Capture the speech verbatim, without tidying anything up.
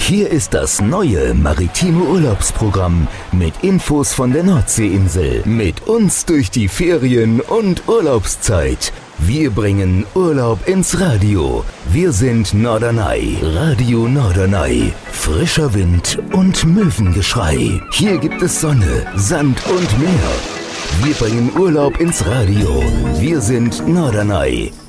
Hier ist das neue maritime Urlaubsprogramm mit Infos von der Nordseeinsel. Mit uns durch die Ferien- und Urlaubszeit. Wir bringen Urlaub ins Radio. Wir sind Norderney, Radio Norderney. Frischer Wind und Möwengeschrei. Hier gibt es Sonne, Sand und Meer. Wir bringen Urlaub ins Radio. Wir sind Norderney.